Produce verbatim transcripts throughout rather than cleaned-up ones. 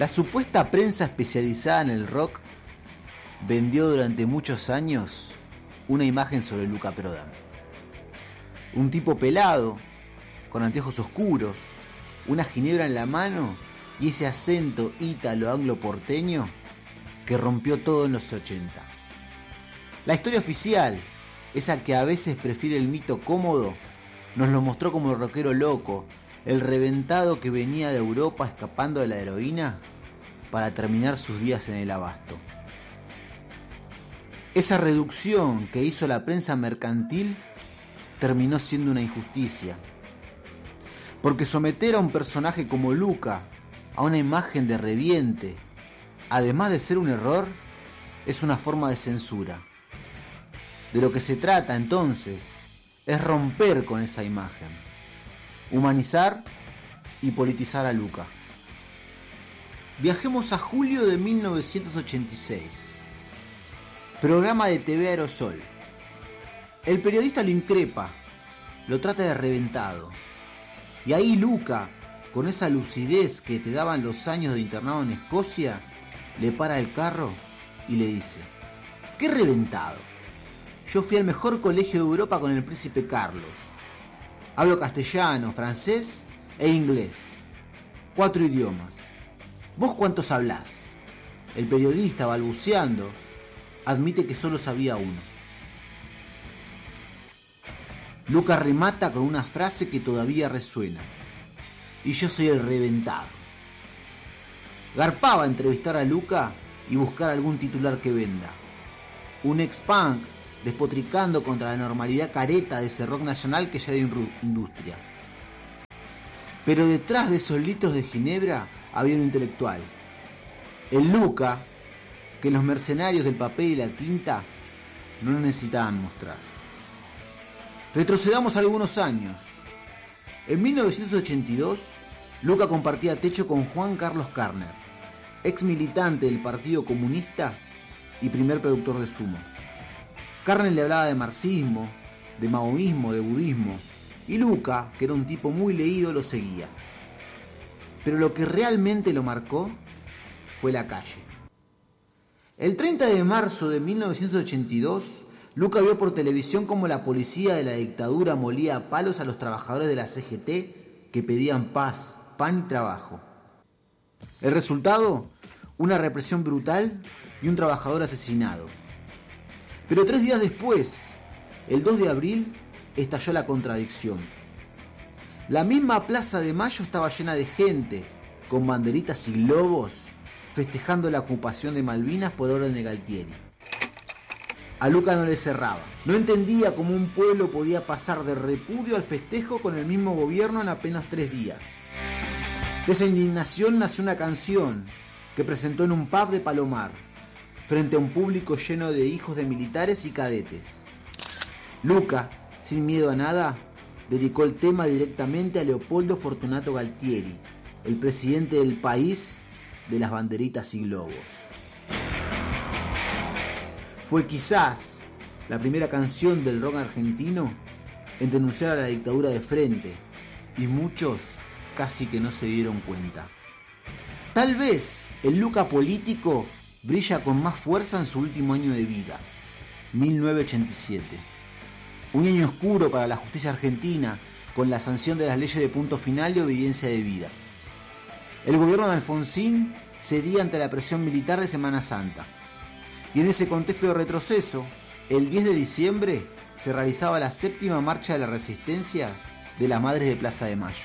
La supuesta prensa especializada en el rock vendió durante muchos años una imagen sobre Luca Prodan. Un tipo pelado, con anteojos oscuros, una ginebra en la mano y ese acento ítalo-anglo-porteño que rompió todo en los ochenta. La historia oficial, esa que a veces prefiere el mito cómodo, nos lo mostró como el rockero loco, el reventado que venía de Europa escapando de la heroína para terminar sus días en el abasto. Esa reducción que hizo la prensa mercantil terminó siendo una injusticia. Porque someter a un personaje como Luca a una imagen de reviente, además de ser un error, es una forma de censura. De lo que se trata entonces es romper con esa imagen, humanizar y politizar a Luca. Viajemos a julio de mil novecientos ochenta y seis. Programa de T V Aerosol. El periodista lo increpa, lo trata de reventado. Y ahí Luca, con esa lucidez que te daban los años de internado en Escocia, le para el carro y le dice: ¿qué reventado? Yo fui al mejor colegio de Europa con el príncipe Carlos. Hablo castellano, francés e inglés. Cuatro idiomas. ¿Vos cuántos hablás? El periodista, balbuceando, admite que solo sabía uno. Luca remata con una frase que todavía resuena: y yo soy el reventado. Garpaba entrevistar a Luca y buscar algún titular que venda. Un ex-punk despotricando contra la normalidad careta de ese rock nacional que ya era industria. Pero detrás de esos litros de ginebra había un intelectual. El Luca que los mercenarios del papel y la tinta no necesitaban mostrar. Retrocedamos algunos años. En mil novecientos ochenta y dos, Luca compartía techo con Juan Carlos Carner, ex militante del Partido Comunista y primer productor de Sumo. Carner le hablaba de marxismo, de maoísmo, de budismo, y Luca, que era un tipo muy leído, lo seguía. Pero lo que realmente lo marcó fue la calle. El treinta de marzo de mil novecientos ochenta y dos, Luca vio por televisión cómo la policía de la dictadura molía a palos a los trabajadores de la C G T que pedían paz, pan y trabajo. El resultado, una represión brutal y un trabajador asesinado. Pero tres días después, el dos de abril, estalló la contradicción. La misma Plaza de Mayo estaba llena de gente, con banderitas y globos, festejando la ocupación de Malvinas por orden de Galtieri. A Luca no le cerraba. No entendía cómo un pueblo podía pasar de repudio al festejo con el mismo gobierno en apenas tres días. De esa indignación nació una canción que presentó en un pub de Palomar, frente a un público lleno de hijos de militares y cadetes. Luca, sin miedo a nada, dedicó el tema directamente a Leopoldo Fortunato Galtieri, el presidente del país de las banderitas y globos. Fue quizás la primera canción del rock argentino en denunciar a la dictadura de frente, y muchos casi que no se dieron cuenta. Tal vez el Luca político brilla con más fuerza en su último año de vida, mil novecientos ochenta y siete. Un año oscuro para la justicia argentina, con la sanción de las leyes de punto final y obediencia debida. El gobierno de Alfonsín cedía ante la presión militar de Semana Santa. Y en ese contexto de retroceso, el diez de diciembre se realizaba la séptima marcha de la resistencia de las Madres de Plaza de Mayo.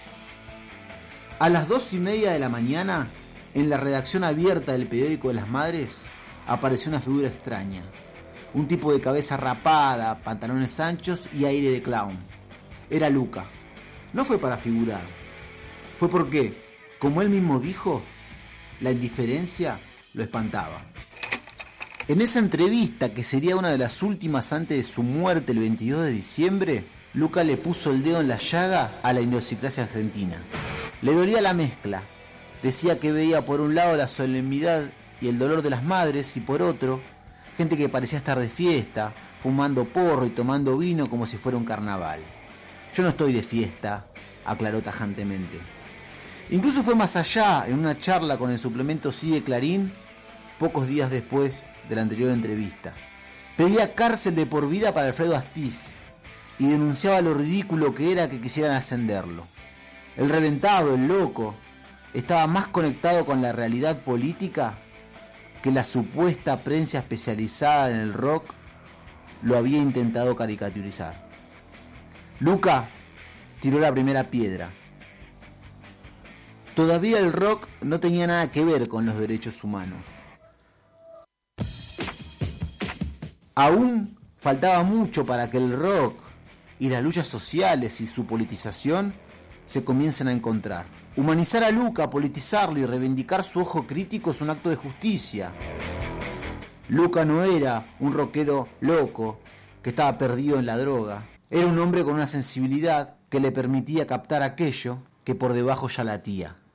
A las dos y media de la mañana, en la redacción abierta del periódico de las Madres, apareció una figura extraña. Un tipo de cabeza rapada, pantalones anchos y aire de clown. Era Luca. No fue para figurar. Fue porque, como él mismo dijo, la indiferencia lo espantaba. En esa entrevista, que sería una de las últimas antes de su muerte el veintidós de diciembre, Luca le puso el dedo en la llaga a la idiosincrasia argentina. Le dolía la mezcla. Decía que veía por un lado la solemnidad y el dolor de las madres y por otro, gente que parecía estar de fiesta, fumando porro y tomando vino como si fuera un carnaval. Yo no estoy de fiesta, aclaró tajantemente. Incluso fue más allá en una charla con el suplemento Sí de Clarín, pocos días después de la anterior entrevista. Pedía cárcel de por vida para Alfredo Astiz y denunciaba lo ridículo que era que quisieran ascenderlo. El reventado, el loco, estaba más conectado con la realidad política que la supuesta prensa especializada en el rock lo había intentado caricaturizar. Luca tiró la primera piedra. Todavía el rock no tenía nada que ver con los derechos humanos. Aún faltaba mucho para que el rock y las luchas sociales y su politización se comiencen a encontrar. Humanizar a Luca, politizarlo y reivindicar su ojo crítico es un acto de justicia. Luca no era un rockero loco que estaba perdido en la droga. Era un hombre con una sensibilidad que le permitía captar aquello que por debajo ya latía.